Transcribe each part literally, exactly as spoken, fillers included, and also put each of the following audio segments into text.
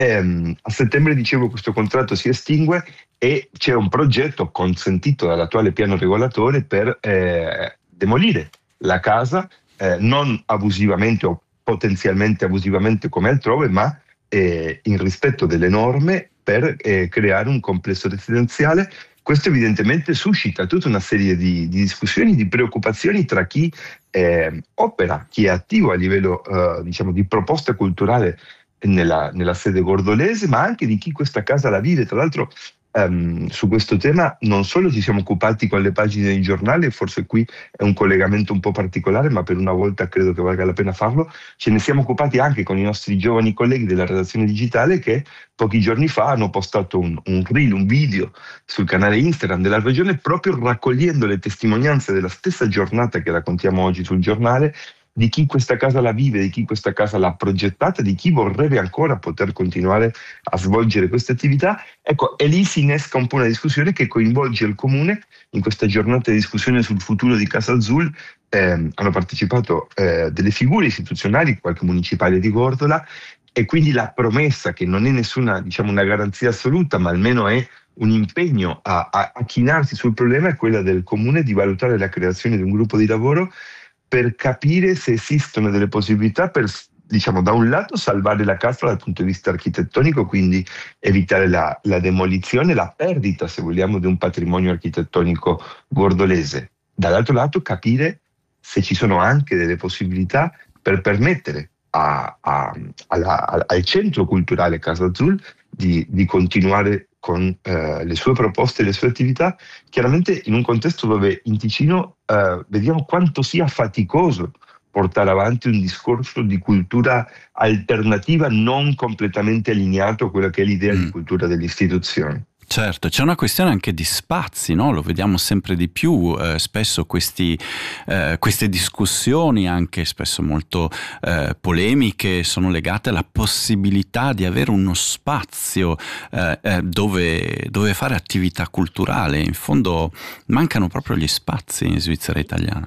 Ehm, a settembre, dicevo, questo contratto si estingue e c'è un progetto consentito dall'attuale piano regolatore per eh, demolire la casa, eh, non abusivamente o potenzialmente abusivamente come altrove, ma eh, in rispetto delle norme per eh, creare un complesso residenziale. Questo evidentemente suscita tutta una serie di, di discussioni, di preoccupazioni tra chi eh, opera, chi è attivo a livello eh, diciamo di proposta culturale nella, nella sede gordolese, ma anche di chi questa casa la vive. Tra l'altro ehm, su questo tema non solo ci siamo occupati con le pagine dei giornali, e forse qui è un collegamento un po' particolare, ma per una volta credo che valga la pena farlo, ce ne siamo occupati anche con i nostri giovani colleghi della redazione digitale, che pochi giorni fa hanno postato un, un reel, un video sul canale Instagram della regione, proprio raccogliendo le testimonianze della stessa giornata che raccontiamo oggi sul giornale, di chi questa casa la vive, di chi questa casa l'ha progettata, di chi vorrebbe ancora poter continuare a svolgere queste attività. Ecco, e lì si innesca un po' una discussione che coinvolge il comune. In questa giornata di discussione sul futuro di Casa Azul eh, hanno partecipato eh, delle figure istituzionali, qualche municipale di Gordola, e quindi la promessa, che non è nessuna, diciamo, una garanzia assoluta, ma almeno è un impegno a, a, a chinarsi sul problema, è quella del comune di valutare la creazione di un gruppo di lavoro per capire se esistono delle possibilità per, diciamo, da un lato salvare la casa dal punto di vista architettonico, quindi evitare la, la demolizione, la perdita, se vogliamo, di un patrimonio architettonico gordolese. Dall'altro lato capire se ci sono anche delle possibilità per permettere a, a, alla, al centro culturale Casa Azul di, di continuare con eh, le sue proposte e le sue attività, chiaramente in un contesto dove in Ticino eh, vediamo quanto sia faticoso portare avanti un discorso di cultura alternativa non completamente allineato a quella che è l'idea mm. di cultura delle istituzioni. Certo, c'è una questione anche di spazi, no? Lo vediamo sempre di più, eh, spesso questi, eh, queste discussioni, anche spesso molto eh, polemiche, sono legate alla possibilità di avere uno spazio eh, eh, dove, dove fare attività culturale. In fondo mancano proprio gli spazi in Svizzera italiana.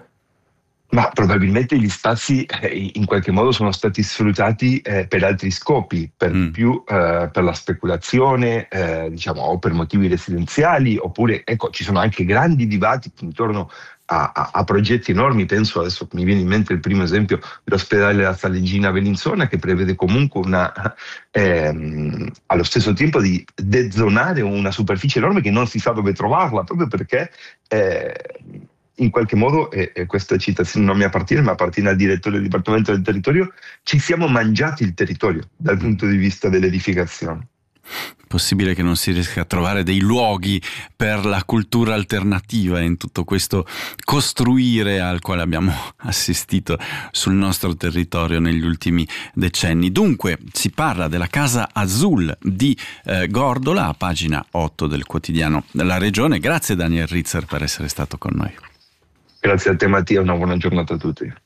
Ma probabilmente gli spazi eh, in qualche modo sono stati sfruttati eh, per altri scopi, per mm. più eh, per la speculazione, eh, diciamo, o per motivi residenziali, oppure, ecco, ci sono anche grandi dibattiti intorno a, a, a progetti enormi. Penso, adesso mi viene in mente il primo esempio, dell'ospedale della Salegina a Bellinzona, che prevede comunque una, ehm, allo stesso tempo di dezonare una superficie enorme che non si sa dove trovarla, proprio perché eh, in qualche modo, e, e questa citazione non mi appartiene, ma appartiene al direttore del Dipartimento del Territorio, ci siamo mangiati il territorio dal punto di vista dell'edificazione. Possibile che non si riesca a trovare dei luoghi per la cultura alternativa in tutto questo costruire al quale abbiamo assistito sul nostro territorio negli ultimi decenni. Dunque si parla della Casa Azul di eh, Gordola, a pagina otto del quotidiano La Regione. Grazie Daniel Ritzer per essere stato con noi. Grazie a te Mattia, una buona giornata a tutti.